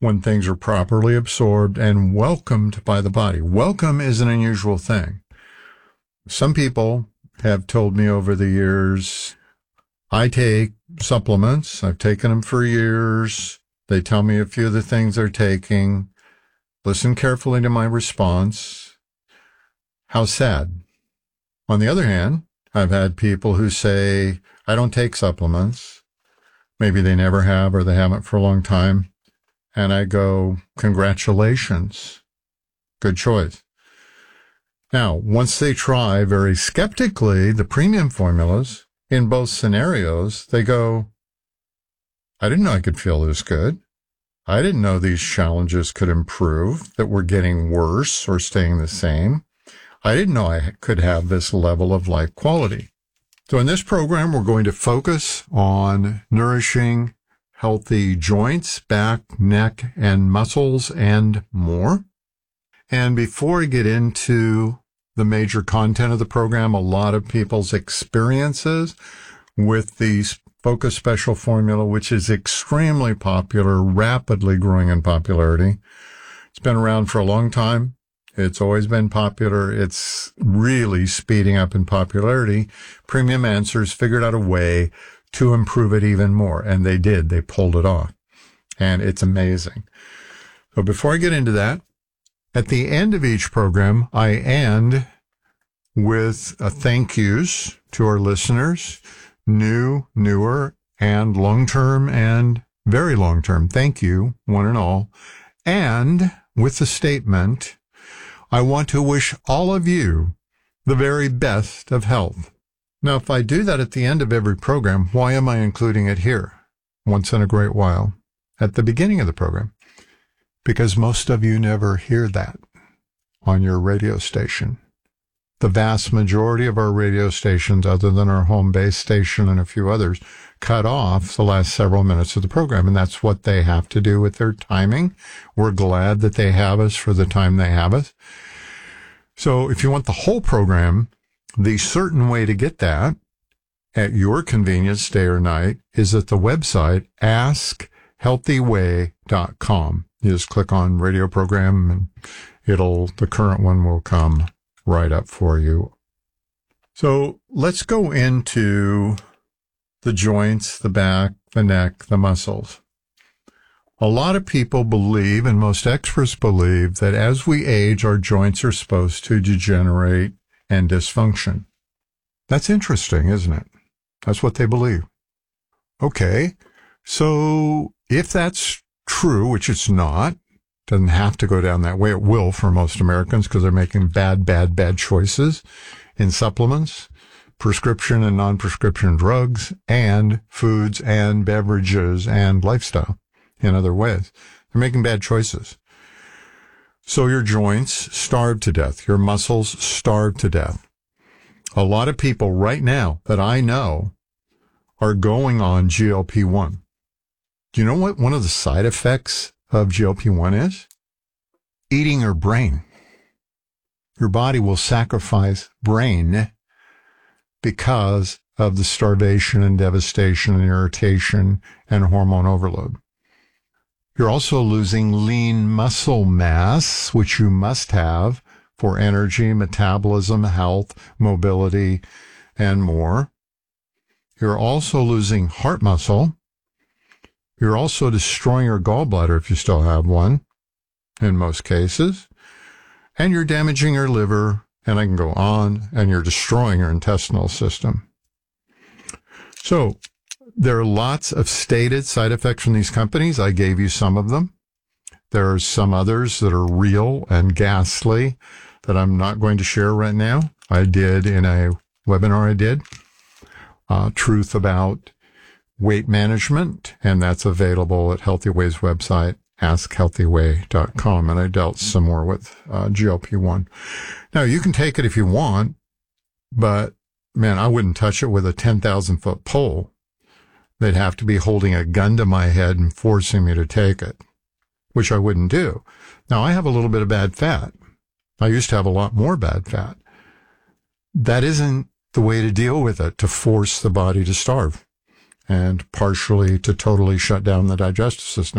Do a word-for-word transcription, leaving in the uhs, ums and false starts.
when things are properly absorbed and welcomed by the body. Welcome is an unusual thing. Some people have told me over the years, I take supplements. I've taken them for years. They tell me a few of the things they're taking. Listen carefully to my response. How sad. On the other hand, I've had people who say, I don't take supplements. Maybe they never have or they haven't for a long time. And I go, congratulations. Good choice. Now, once they try very skeptically the premium formulas, in both scenarios, they go, I didn't know I could feel this good. I didn't know these challenges could improve, that were getting worse or staying the same. I didn't know I could have this level of life quality. So in this program, we're going to focus on nourishing healthy joints, back, neck, and muscles, and more. And before I get into the major content of the program, a lot of people's experiences with the Focus Special formula, which is extremely popular, rapidly growing in popularity. It's been around for a long time. It's always been popular. It's really speeding up in popularity. Premium Answers figured out a way to improve it even more, and they did. They pulled it off, and it's amazing. So before I get into that, at the end of each program, I end with a thank yous to our listeners, new, newer, and long-term and very long-term. Thank you, one and all. And with the statement, I want to wish all of you the very best of health. Now, if I do that at the end of every program, why am I including it here once in a great while at the beginning of the program? Because most of you never hear that on your radio station. The vast majority of our radio stations, other than our home base station and a few others, cut off the last several minutes of the program, and that's what they have to do with their timing. We're glad that they have us for the time they have us. So if you want the whole program, the certain way to get that at your convenience, day or night, is at the website ask healthy way dot com. You just click on radio program and it'll, the current one will come right up for you. So let's go into the joints, the back, the neck, the muscles. A lot of people believe, and most experts believe, that as we age, our joints are supposed to degenerate and dysfunction. That's interesting, isn't it? That's what they believe. Okay, so if that's true, which it's not, doesn't have to go down that way. It will for most Americans because they're making bad, bad, bad choices in supplements, prescription and non-prescription drugs, and foods and beverages and lifestyle in other ways. They're making bad choices. So your joints starve to death. Your muscles starve to death. A lot of people right now that I know are going on G L P one. Do you know what one of the side effects of G L P one is? Eating your brain. Your body will sacrifice brain because of the starvation and devastation and irritation and hormone overload. You're also losing lean muscle mass, which you must have for energy, metabolism, health, mobility, and more. You're also losing heart muscle. You're also destroying your gallbladder if you still have one, in most cases. And you're damaging your liver, and I can go on, and you're destroying your intestinal system. So there are lots of stated side effects from these companies. I gave you some of them. There are some others that are real and ghastly that I'm not going to share right now. I did in a webinar I did, uh, Truth About Weight Management, and that's available at Healthy Way's website, ask healthy way dot com, and I dealt some more with uh, G L P one. Now, you can take it if you want, but, man, I wouldn't touch it with a ten thousand foot pole. They'd have to be holding a gun to my head and forcing me to take it, which I wouldn't do. Now, I have a little bit of bad fat. I used to have a lot more bad fat. That isn't the way to deal with it, to force the body to starve and partially to totally shut down the digestive system.